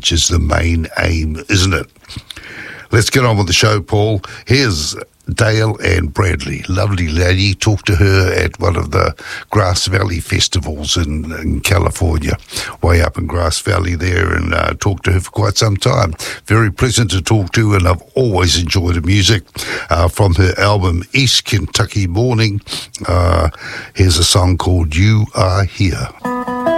which is the main aim, isn't it? Let's get on with the show, Paul. Here's Dale and Bradley. Lovely lady. Talked to her at one of the Grass Valley festivals in California, way up in Grass Valley there, and talked to her for quite some time. Very pleasant to talk to, and I've always enjoyed her music. From her album East Kentucky Morning, here's a song called You Are Here.